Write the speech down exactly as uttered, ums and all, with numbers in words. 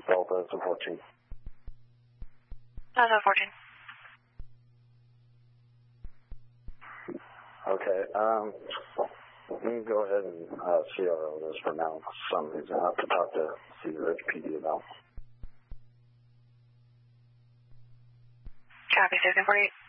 Delta two fourteen. Delta fourteen. Okay, um, you can go ahead and uh, C R O this for now. For some reason, I have to talk to Cedar Ridge P D about. Copy, six forty-eight.